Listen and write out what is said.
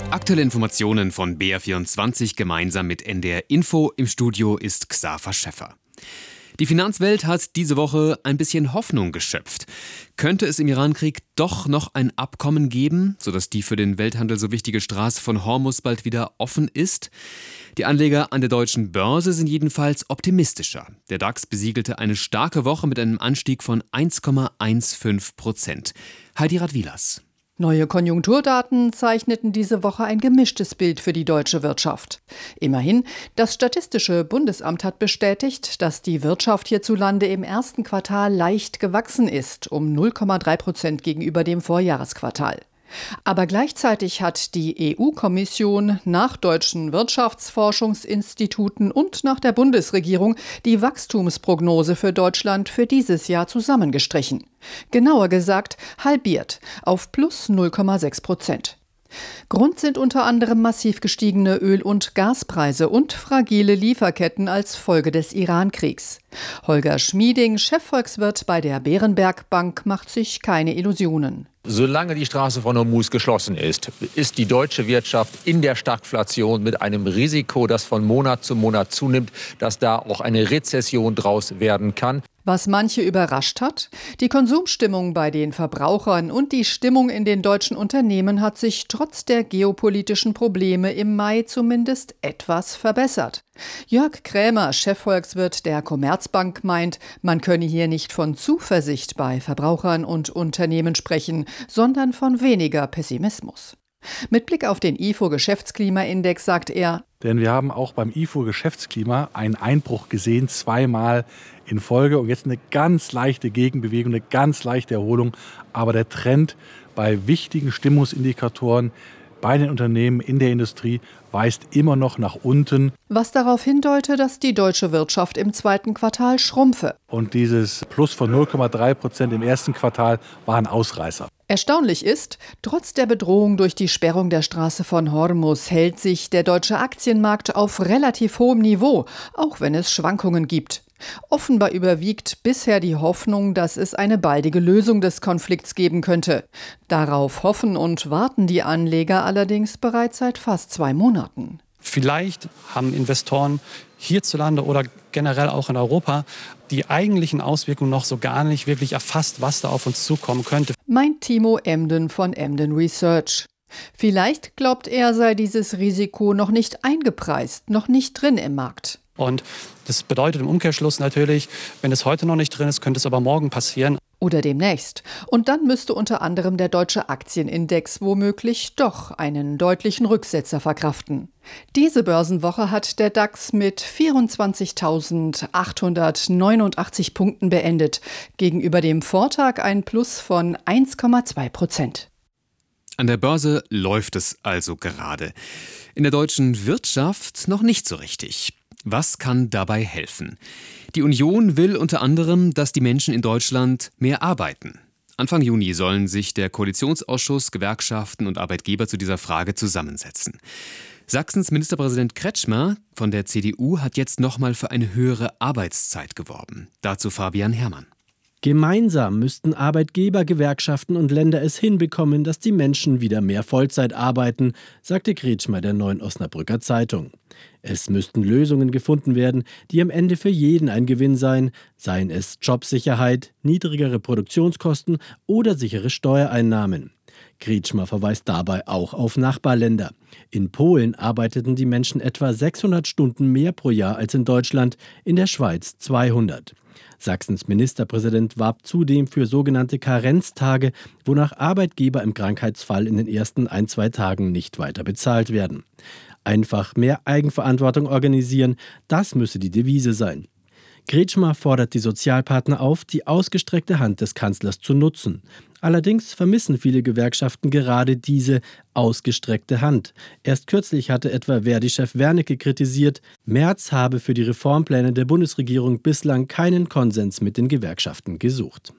Aktuelle Informationen von BR24 gemeinsam mit NDR Info. Im Studio ist Xaver Schäffer. Die Finanzwelt hat diese Woche ein bisschen Hoffnung geschöpft. Könnte es im Irankrieg doch noch ein Abkommen geben, sodass die für den Welthandel so wichtige Straße von Hormuz bald wieder offen ist? Die Anleger an der deutschen Börse sind jedenfalls optimistischer. Der DAX besiegelte eine starke Woche mit einem Anstieg von 1,15%. Heidi Radwilas. Neue Konjunkturdaten zeichneten diese Woche ein gemischtes Bild für die deutsche Wirtschaft. Immerhin, das Statistische Bundesamt hat bestätigt, dass die Wirtschaft hierzulande im ersten Quartal leicht gewachsen ist, um 0,3% gegenüber dem Vorjahresquartal. Aber gleichzeitig hat die EU-Kommission nach deutschen Wirtschaftsforschungsinstituten und nach der Bundesregierung die Wachstumsprognose für Deutschland für dieses Jahr zusammengestrichen. Genauer gesagt halbiert auf plus 0,6%. Grund sind unter anderem massiv gestiegene Öl- und Gaspreise und fragile Lieferketten als Folge des Irankriegs. Holger Schmieding, Chefvolkswirt bei der Berenberg Bank, macht sich keine Illusionen. Solange die Straße von Hormuz geschlossen ist, ist die deutsche Wirtschaft in der Stagflation mit einem Risiko, das von Monat zu Monat zunimmt, dass da auch eine Rezession draus werden kann. Was manche überrascht hat, die Konsumstimmung bei den Verbrauchern und die Stimmung in den deutschen Unternehmen hat sich trotz der geopolitischen Probleme im Mai zumindest etwas verbessert. Jörg Krämer, Chefvolkswirt der Commerzbank, meint, man könne hier nicht von Zuversicht bei Verbrauchern und Unternehmen sprechen, sondern von weniger Pessimismus. Mit Blick auf den IFO-Geschäftsklimaindex sagt er: Denn wir haben auch beim IFO-Geschäftsklima einen Einbruch gesehen, zweimal in Folge. Und jetzt eine ganz leichte Gegenbewegung, eine ganz leichte Erholung. Aber der Trend bei wichtigen Stimmungsindikatoren bei den Unternehmen in der Industrie weist immer noch nach unten. Was darauf hindeute, dass die deutsche Wirtschaft im zweiten Quartal schrumpfe. Und dieses Plus von 0,3% im ersten Quartal war ein Ausreißer. Erstaunlich ist, trotz der Bedrohung durch die Sperrung der Straße von Hormuz hält sich der deutsche Aktienmarkt auf relativ hohem Niveau, auch wenn es Schwankungen gibt. Offenbar überwiegt bisher die Hoffnung, dass es eine baldige Lösung des Konflikts geben könnte. Darauf hoffen und warten die Anleger allerdings bereits seit fast 2 Monaten. Vielleicht haben Investoren hierzulande oder generell auch in Europa die eigentlichen Auswirkungen noch so gar nicht wirklich erfasst, was da auf uns zukommen könnte. Meint Timo Emden von Emden Research. Vielleicht glaubt er, sei dieses Risiko noch nicht eingepreist, noch nicht drin im Markt. Und das bedeutet im Umkehrschluss natürlich, wenn es heute noch nicht drin ist, könnte es aber morgen passieren. Oder demnächst. Und dann müsste unter anderem der deutsche Aktienindex womöglich doch einen deutlichen Rücksetzer verkraften. Diese Börsenwoche hat der DAX mit 24.889 Punkten beendet. Gegenüber dem Vortag ein Plus von 1,2%. An der Börse läuft es also gerade. In der deutschen Wirtschaft noch nicht so richtig. Was kann dabei helfen? Die Union will unter anderem, dass die Menschen in Deutschland mehr arbeiten. Anfang Juni sollen sich der Koalitionsausschuss, Gewerkschaften und Arbeitgeber zu dieser Frage zusammensetzen. Sachsens Ministerpräsident Kretschmer von der CDU hat jetzt nochmal für eine höhere Arbeitszeit geworben. Dazu Fabian Herrmann. Gemeinsam müssten Arbeitgeber, Gewerkschaften und Länder es hinbekommen, dass die Menschen wieder mehr Vollzeit arbeiten, sagte Kretschmer der Neuen Osnabrücker Zeitung. Es müssten Lösungen gefunden werden, die am Ende für jeden ein Gewinn seien, seien es Jobsicherheit, niedrigere Produktionskosten oder sichere Steuereinnahmen. Kretschmer verweist dabei auch auf Nachbarländer. In Polen arbeiteten die Menschen etwa 600 Stunden mehr pro Jahr als in Deutschland, in der Schweiz 200. Sachsens Ministerpräsident warb zudem für sogenannte Karenztage, wonach Arbeitgeber im Krankheitsfall in den ersten 1-2 Tagen nicht weiter bezahlt werden. Einfach mehr Eigenverantwortung organisieren, das müsse die Devise sein. Kretschmer fordert die Sozialpartner auf, die ausgestreckte Hand des Kanzlers zu nutzen. Allerdings vermissen viele Gewerkschaften gerade diese ausgestreckte Hand. Erst kürzlich hatte etwa Verdi-Chef Wernicke kritisiert, Merz habe für die Reformpläne der Bundesregierung bislang keinen Konsens mit den Gewerkschaften gesucht.